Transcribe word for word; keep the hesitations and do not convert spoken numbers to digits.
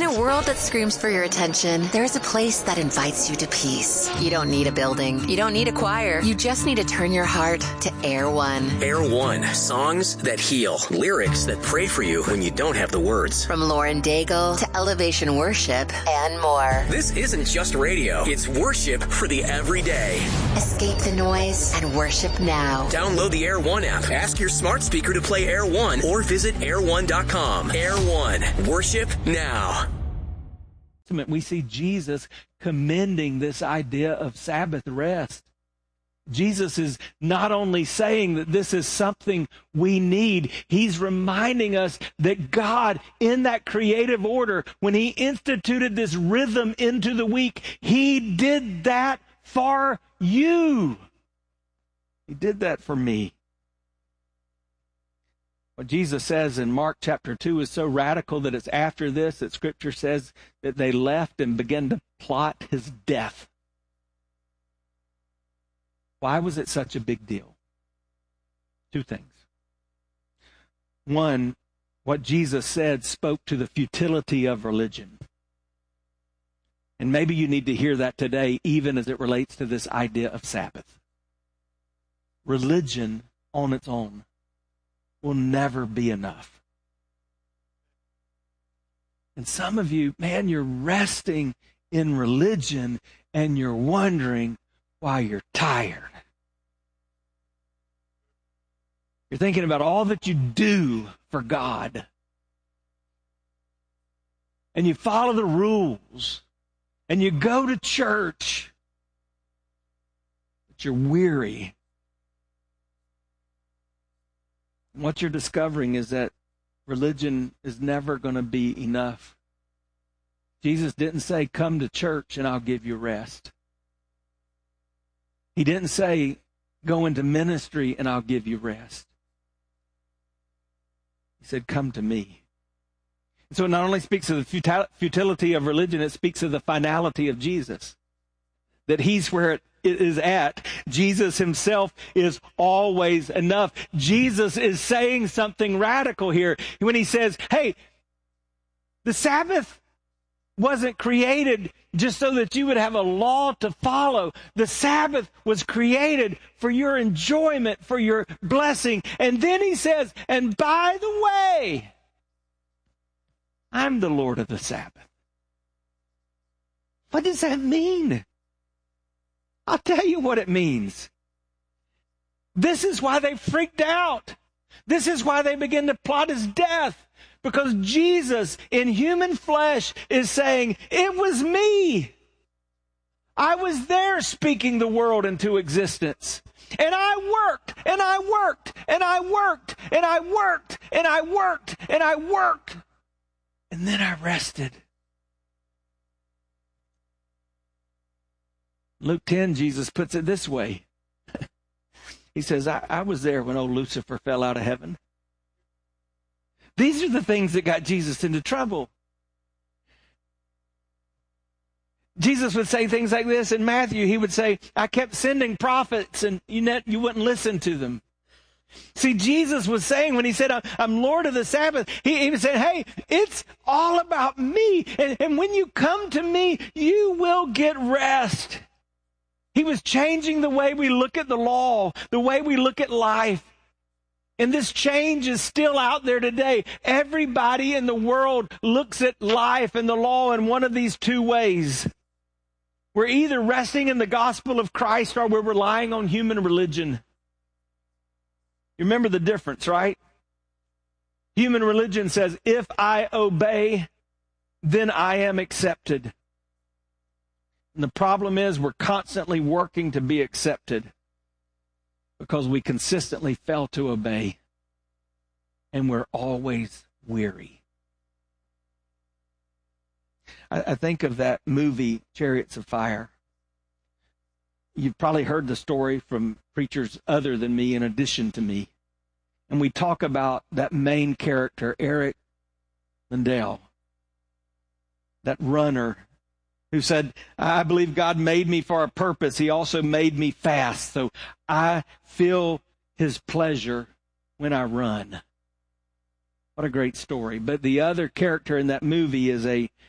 a world that screams for your attention, there's a place that invites you to peace. You don't need a building. You don't need a choir. You just need to turn your heart to Air One. Air One. Songs that heal. Lyrics that pray for you when you don't have the words. From Lauren Daigle to Elevation Worship and more. This isn't just radio. It's worship for the everyday. Escape the noise and worship now. Download the Air One app. Ask your smart speaker to play Air One or visit air one dot com. Air One. Worship now. We see Jesus commending this idea of Sabbath rest. Jesus is not only saying that this is something we need, he's reminding us that God, in that creative order, when he instituted this rhythm into the week, he did that for you. He did that for me. What Jesus says in Mark chapter two is so radical that it's after this that Scripture says that they left and began to plot his death. Why was it such a big deal? Two things. One, what Jesus said spoke to the futility of religion. And maybe you need to hear that today, even as it relates to this idea of Sabbath. Religion on its own will never be enough. And some of you, man, you're resting in religion and you're wondering why you're tired. You're thinking about all that you do for God. And you follow the rules. And you go to church. But you're weary. And what you're discovering is that religion is never going to be enough. Jesus didn't say, come to church and I'll give you rest. He didn't say, go into ministry and I'll give you rest. He said, come to me. And so it not only speaks of the futility of religion, it speaks of the finality of Jesus. That he's where it is at. Jesus himself is always enough. Jesus is saying something radical here when he says, hey, the Sabbath wasn't created just so that you would have a law to follow. The Sabbath was created for your enjoyment, for your blessing. And then he says, and by the way, I'm the Lord of the Sabbath. What does that mean? I'll tell you what it means. This is why they freaked out. This is why they begin to plot his death. Because Jesus in human flesh is saying, it was me. I was there speaking the world into existence. And I worked, and I worked, and I worked, and I worked, and I worked, and I worked. And then I rested. Luke ten, Jesus puts it this way. He says, I, I was there when old Lucifer fell out of heaven. These are the things that got Jesus into trouble. Jesus would say things like this in Matthew. He would say, I kept sending prophets and you, net, you wouldn't listen to them. See, Jesus was saying when he said, I'm Lord of the Sabbath, he, he was saying, hey, it's all about me. And, and when you come to me, you will get rest. He was changing the way we look at the law, the way we look at life. And this change is still out there today. Everybody in the world looks at life and the law in one of these two ways. We're either resting in the gospel of Christ or we're relying on human religion. You remember the difference, right? Human religion says, if I obey, then I am accepted. And the problem is we're constantly working to be accepted because we consistently fail to obey. And we're always weary. I, I think of that movie, Chariots of Fire. You've probably heard the story from preachers other than me, in addition to me. And we talk about that main character, Eric Lindell, that runner who said, I believe God made me for a purpose. He also made me fast, so I feel his pleasure when I run. What a great story. But the other character in that movie is a